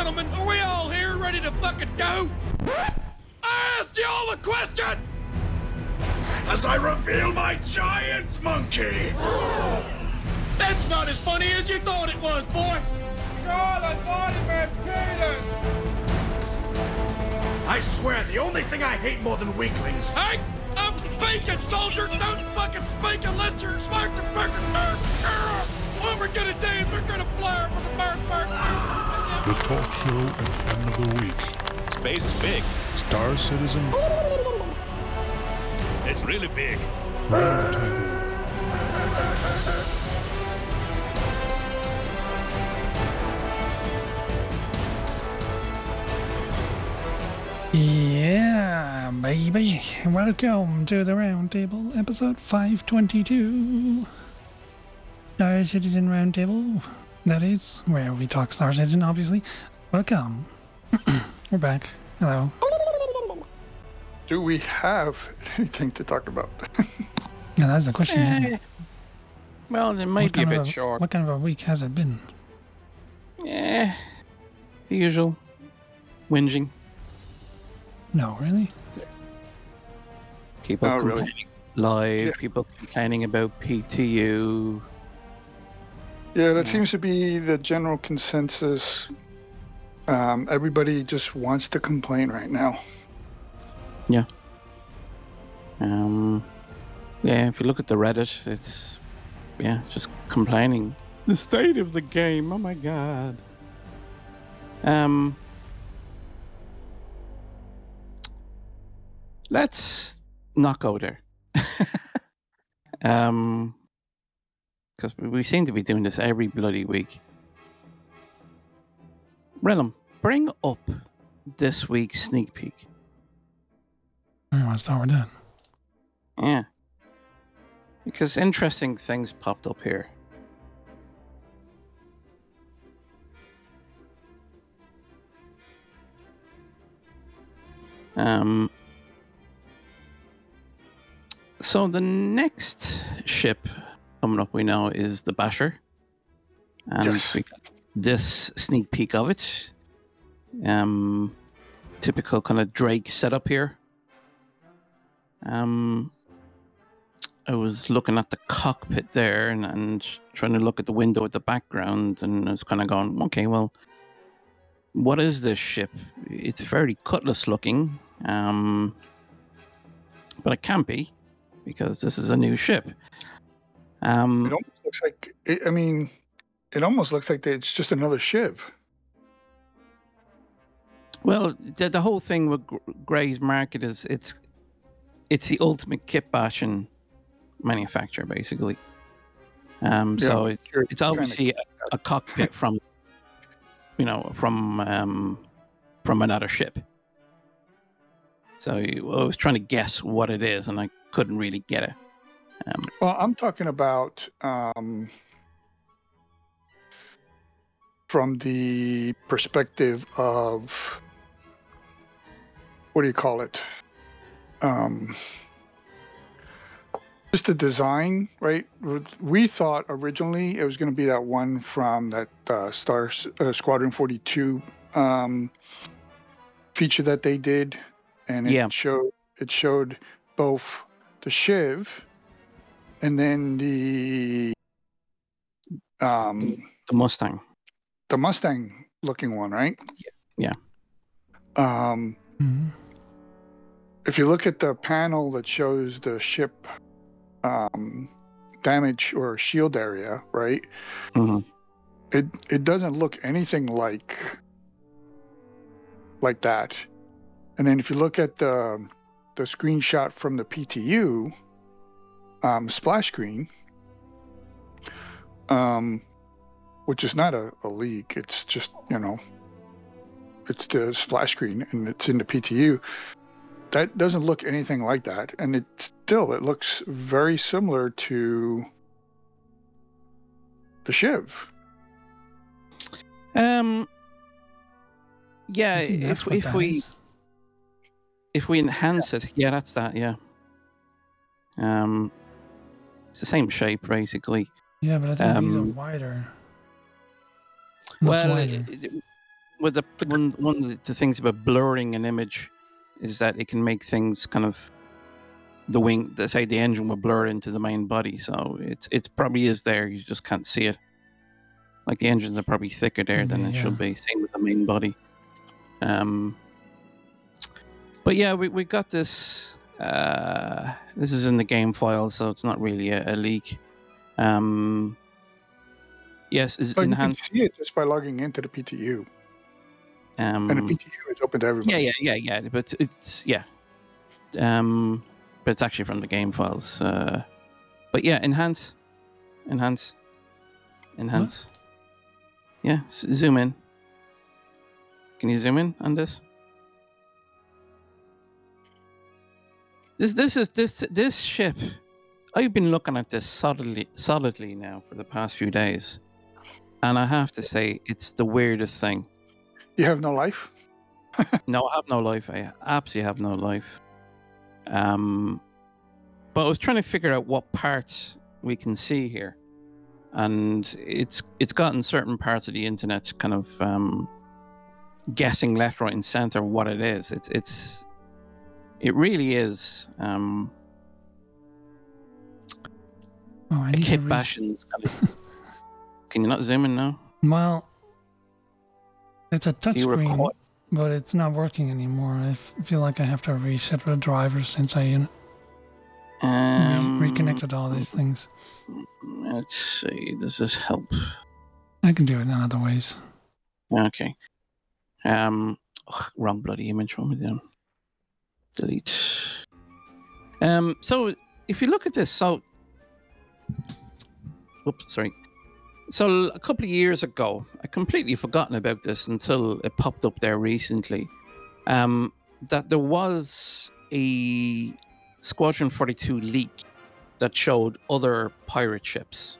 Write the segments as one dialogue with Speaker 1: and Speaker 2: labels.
Speaker 1: gentlemen, are we all here ready to fucking go? I asked y'all a question!
Speaker 2: As I reveal my giant monkey!
Speaker 1: That's not as funny as you thought it was, boy!
Speaker 3: God, I thought he meant penis!
Speaker 2: I swear, the only thing I hate more than weaklings...
Speaker 1: Hey! I'm speaking, soldier! Don't fucking speak unless you're smart to fucking nerd! What we're gonna do is we're gonna fly over the bird.
Speaker 4: The talk show at the end of the week.
Speaker 5: Space is big.
Speaker 4: Star Citizen.
Speaker 5: It's really big.
Speaker 4: Round Table.
Speaker 6: Yeah, baby. Welcome to the Roundtable, episode 522. Star Citizen Roundtable, that is, where we talk Star Citizen, obviously. Welcome. We're back. Hello.
Speaker 7: Do we have anything to talk about?
Speaker 6: Yeah, that's the question, isn't it?
Speaker 3: Well, it might be a bit short.
Speaker 6: What kind of a week has it been?
Speaker 3: Yeah, the usual. Whinging.
Speaker 6: No, really?
Speaker 3: People
Speaker 7: Not really.
Speaker 3: complaining live,
Speaker 7: Yeah.
Speaker 3: people complaining about PTU.
Speaker 7: Yeah, that seems to be the general consensus. Everybody just wants to complain right now.
Speaker 3: Yeah, if you look at the Reddit, it's, just complaining. The state of the game, oh my god. Let's not go there. Because we seem to be doing this every bloody week. Realm, bring up this week's sneak peek.
Speaker 6: I want to start with that.
Speaker 3: Yeah. Because interesting things popped up here. So the next ship coming up, we know, is the Basher. And
Speaker 7: Yes.
Speaker 3: we got this sneak peek of it. Typical kind of Drake setup here. I was looking at the cockpit there and trying to look at the window at the background, and I was kind of going, okay, well, what is this ship? It's very Cutlass looking, but it can't be because this is a new ship.
Speaker 7: It almost looks like. It almost looks like it's just another Shiv.
Speaker 3: Well, the whole thing with Gray's Market is it's the ultimate kit bashing manufacturer, basically. So it's obviously a cockpit from another ship. So I was trying to guess what it is, and I couldn't really get it.
Speaker 7: Well, I'm talking about from the perspective of, what do you call it? Just the design, right? We thought originally it was going to be that one from that Squadron 42 feature that they did, and it showed both the Shiv and then the
Speaker 3: Mustang.
Speaker 7: The Mustang looking one, right?
Speaker 3: Yeah.
Speaker 7: If you look at the panel that shows the ship damage or shield area, right?
Speaker 3: Mm-hmm.
Speaker 7: It doesn't look anything like that. And then if you look at the screenshot from the PTU splash screen, which is not a leak, it's just, it's the splash screen and it's in the PTU. That doesn't look anything like that, and it looks very similar to the Shiv.
Speaker 3: Yeah, if we enhance it, that's that, yeah. It's the same shape, basically.
Speaker 6: Yeah, but I think these are wider. Much wider.
Speaker 3: with one of the things about blurring an image is that it can make things kind of the engine will blur into the main body, so it's probably is there. You just can't see it. Like the engines are probably thicker there than it should be. Same with the main body. But yeah, we got this. This is in the game file, so it's not really a leak. Yes, is
Speaker 7: But
Speaker 3: enhanced.
Speaker 7: you can see it just by logging into the PTU. And the PTU is open to everybody.
Speaker 3: Yeah. But it's but it's actually from the game files. But yeah, enhance.
Speaker 6: What?
Speaker 3: Yeah, zoom in. Can you zoom in on this? This ship. I've been looking at this solidly now for the past few days, and I have to say it's the weirdest thing.
Speaker 7: You have no life?
Speaker 3: No, I have no life. I absolutely have no life. But I was trying to figure out what parts we can see here, and it's gotten certain parts of the internet kind of guessing left, right, and center what it is. It really is
Speaker 6: I
Speaker 3: a
Speaker 6: need to
Speaker 3: kit bashing kind of. Can you not zoom in now?
Speaker 6: Well, it's a
Speaker 3: Do you
Speaker 6: touchscreen,
Speaker 3: record?
Speaker 6: but it's not working anymore. I feel like I have to reset the drivers since I reconnected all these things.
Speaker 3: Let's see. Does this help?
Speaker 6: I can do it in other ways.
Speaker 3: Okay. Wrong bloody image. What am I doing? Delete. So if you look at this, oops, sorry. So a couple of years ago, I completely forgotten about this until it popped up there recently. That there was a Squadron 42 leak that showed other pirate ships.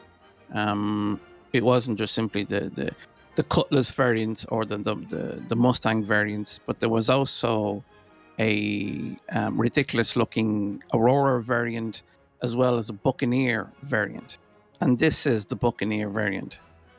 Speaker 3: It wasn't just simply the Cutlass variant or the Mustang variants, but there was also a ridiculous-looking Aurora variant as well as a Buccaneer variant. And this is the Buccaneer variant.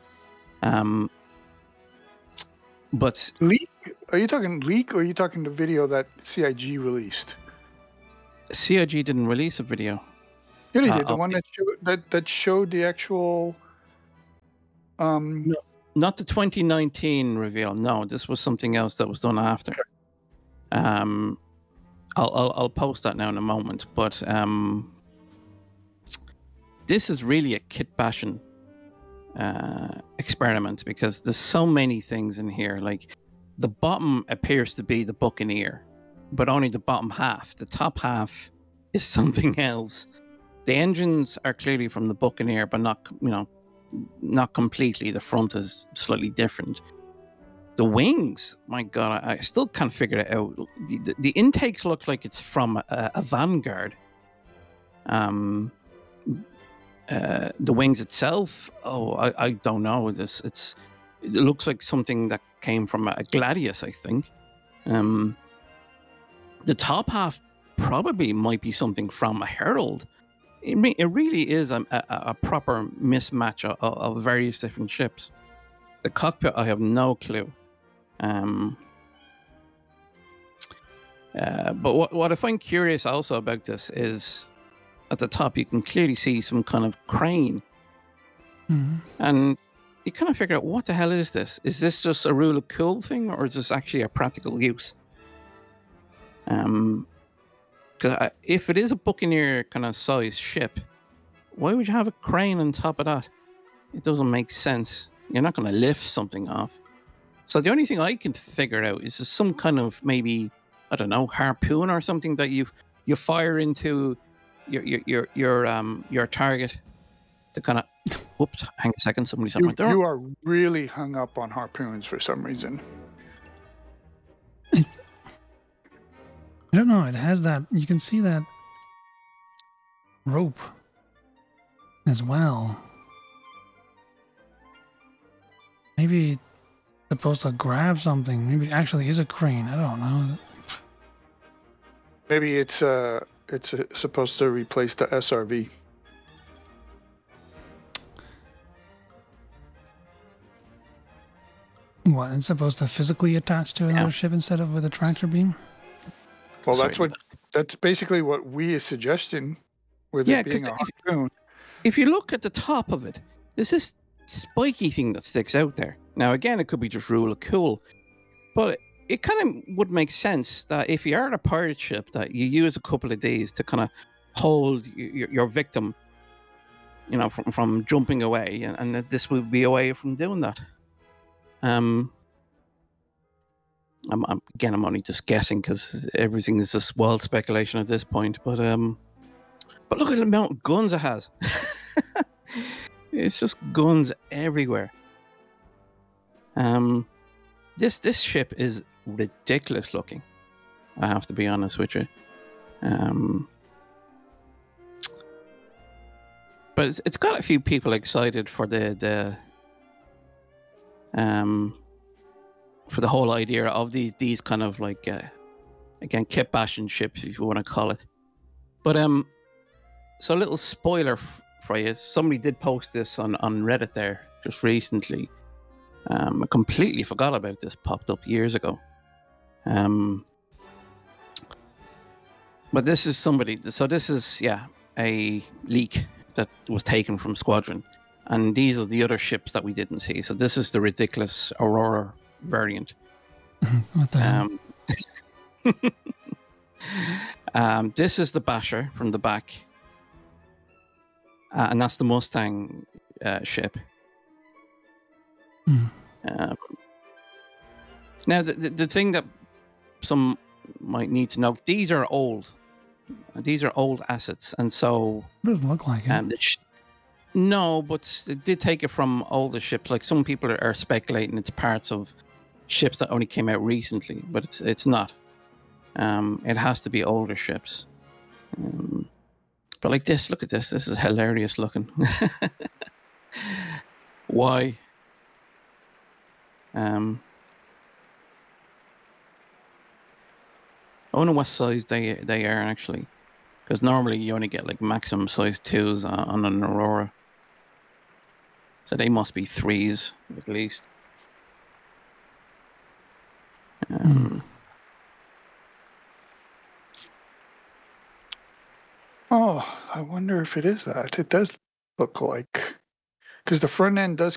Speaker 3: But
Speaker 7: Leak? Are you talking leak or are you talking the video that CIG released?
Speaker 3: CIG didn't release a video.
Speaker 7: Yeah, they did. The one that showed the actual.
Speaker 3: No, not the 2019 reveal. No, this was something else that was done after. I'll post that now in a moment. But this is really a kit bashing experiment because there's so many things in here. Like the bottom appears to be the Buccaneer, but only the bottom half. The top half is something else. The engines are clearly from the Buccaneer, but not completely. The front is slightly different. The wings, my God, I still can't figure it out. The intakes look like it's from a Vanguard. The wings itself, I don't know. It looks like something that came from a Gladius, I think. The top half probably might be something from a Herald. It really is a proper mismatch of various different ships. The cockpit, I have no clue. But what I find curious also about this is at the top you can clearly see some kind of crane.
Speaker 6: Mm-hmm.
Speaker 3: And you kind of figure out, what the hell is this? Is this just a rule of cool thing, or is this actually a practical use? Because if it is a Buccaneer kind of size ship, why would you have a crane on top of that? It doesn't make sense. You're not going to lift something off. So the only thing I can figure out is just some kind of, maybe, I don't know, harpoon or something that you fire into your target to kind of. Whoops! Hang a second. Somebody's at my door.
Speaker 7: You are really hung up on harpoons for some reason.
Speaker 6: I don't know. It has that. You can see that rope as well. Maybe it's supposed to grab something. Maybe it actually is a crane. I don't know.
Speaker 7: Maybe it's supposed to replace the SRV.
Speaker 6: What, it's supposed to physically attach to another ship instead of with a tractor beam?
Speaker 7: Well,
Speaker 3: Sorry.
Speaker 7: that's basically what we is suggesting with
Speaker 3: Yeah,
Speaker 7: it being
Speaker 3: 'cause
Speaker 7: a harpoon.
Speaker 3: if you look at the top of it, there's this spiky thing that sticks out there. Now, again, it could be just rule of cool, but it kind of would make sense that if you are on a pirate ship, that you use a couple of days to kind of hold your victim, you know, from jumping away, and that this will be a way from doing that. I'm only just guessing because everything is just wild speculation at this point. But look at the amount of guns it has. It's just guns everywhere. This ship is ridiculous looking. I have to be honest with you. But it's got a few people excited for the whole idea of these kind of like again kit bashing ships, if you want to call it. But so a little spoiler for you. Somebody did post this on Reddit there just recently. I completely forgot about this. Popped up years ago. But this is somebody. So this is a leak that was taken from Squadron, and these are the other ships that we didn't see. So this is the ridiculous Aurora variant.
Speaker 6: What the hell?
Speaker 3: This is the Basher from the back, and that's the Mustang ship. Now, the thing that some might need to know, these are old. These are old assets, and so
Speaker 6: Doesn't look like it.
Speaker 3: no, but they did take it from older ships. Like some people are speculating it's parts of ships that only came out recently, but it's not. It has to be older ships. But like this, look at this. This is hilarious looking. Why? I wonder what size they are actually, because normally you only get like maximum size 2s on an Aurora, so they must be 3s at least.
Speaker 7: Oh, I wonder if it is that. It does look like, because the front end does